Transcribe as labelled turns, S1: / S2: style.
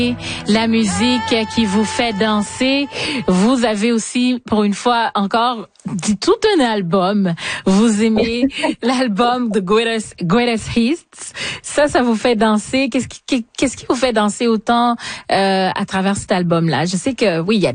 S1: La musique qui vous fait danser. Vous avez aussi, pour une fois encore, dit tout un album. Vous aimez l'album The Greatest Hits. Ça vous fait danser. Qu'est-ce qui vous fait danser autant à travers cet album-là? Je sais que oui, il y a